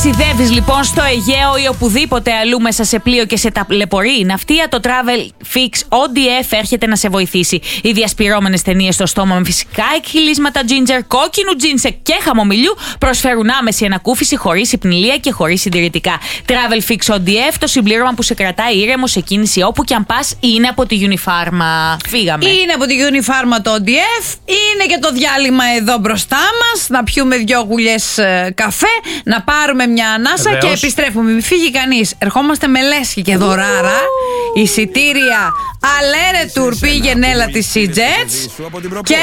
ταξιδεύεις λοιπόν στο Αιγαίο ή οπουδήποτε αλλού μέσα σε πλοίο και σε ταλαιπωρεί η ναυτία, το Travel Fix ODF έρχεται να σε βοηθήσει. Οι διασπυρώμενες ταινίες στο στόμα με φυσικά εκχυλίσματα ginger, κόκκινου τζίνσεκ και χαμομηλιού προσφέρουν άμεση ανακούφιση χωρίς υπνηλία και χωρίς συντηρητικά. Travel Fix ODF, το συμπλήρωμα που σε κρατάει ήρεμο σε κίνηση όπου και αν πας, είναι από τη Unifarma. Φύγαμε. Είναι από τη Unifarma το ODF. Είναι και το διάλειμμα εδώ μπροστά μας. Να πιούμε 2 γουλιές καφέ, να πάρουμε μια ανάσα και επιστρέφουμε. Μην φύγει κανείς. Ερχόμαστε με λέσχη και δωράρα. Εισιτήρια αλέρε τουρ πήγαινε έλα της Sea Jets. Και